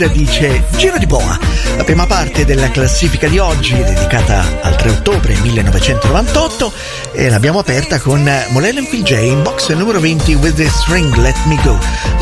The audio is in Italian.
dice Giro di boa. La prima parte della classifica di oggi è dedicata al 3 ottobre 1998 e l'abbiamo aperta con Mollelen Phil J in box numero 20 With the String Let Me Go.